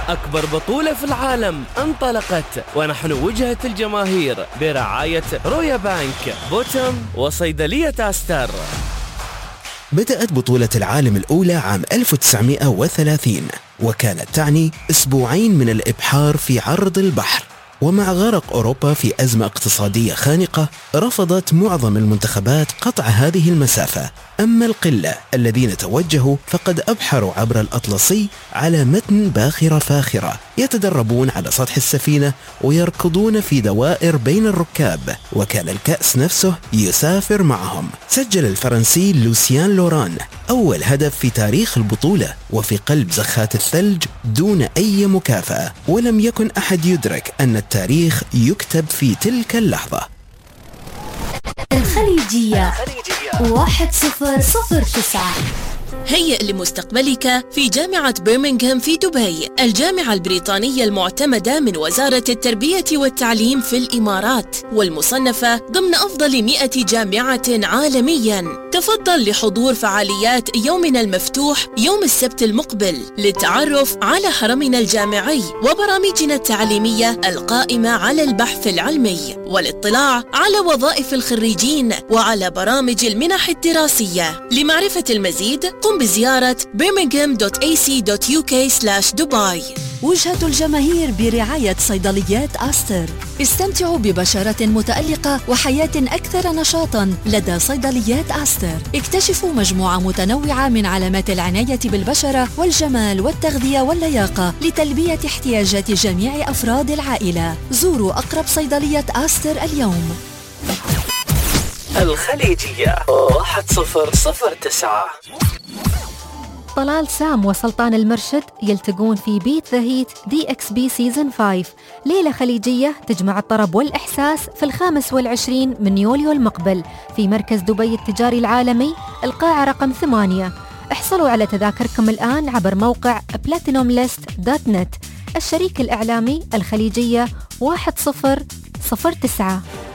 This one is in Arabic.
أكبر بطولة في العالم انطلقت، ونحن وجهة الجماهير برعاية رويا بانك، بوتم، وصيدلية آستر. بدأت بطولة العالم الأولى عام 1930، وكانت تعني أسبوعين من الإبحار في عرض البحر. ومع غرق أوروبا في أزمة اقتصادية خانقة، رفضت معظم المنتخبات قطع هذه المسافة. أما القلة الذين توجهوا فقد أبحروا عبر الأطلسي على متن باخرة فاخرة، يتدربون على سطح السفينة ويركضون في دوائر بين الركاب، وكان الكأس نفسه يسافر معهم. سجل الفرنسي لوسيان لوران أول هدف في تاريخ البطولة، وفي قلب زخات الثلج دون أي مكافأة، ولم يكن أحد يدرك أن التاريخ يكتب في تلك اللحظة. الخليجية 1009. هيئ لمستقبلك في جامعة برمنغهام في دبي، الجامعة البريطانية المعتمدة من وزارة التربية والتعليم في الإمارات، والمصنفة ضمن أفضل 100 جامعة عالمياً. تفضل لحضور فعاليات يومنا المفتوح يوم السبت المقبل للتعرف على حرمنا الجامعي وبرامجنا التعليمية القائمة على البحث العلمي، والاطلاع على وظائف الخريجين وعلى برامج المنح الدراسية. لمعرفة المزيد قم بزيارة birmingham.ac.uk/دبي. وجهة الجماهير برعاية صيدليات آستر. استمتعوا ببشرة متألقة وحياة أكثر نشاطاً لدى صيدليات آستر. اكتشفوا مجموعة متنوعة من علامات العناية بالبشرة والجمال والتغذية واللياقة لتلبية احتياجات جميع أفراد العائلة. زوروا أقرب صيدلية آستر اليوم. الخليجية 1009. طلال سام وسلطان المرشد يلتقون في بيت ذا هيت DXB سيزن 5، ليلة خليجية تجمع الطرب والإحساس في 25 من يوليو المقبل في مركز دبي التجاري العالمي، القاعة رقم 8. احصلوا على تذاكركم الآن عبر موقع platinumlist.net. الشريك الإعلامي الخليجية 1009.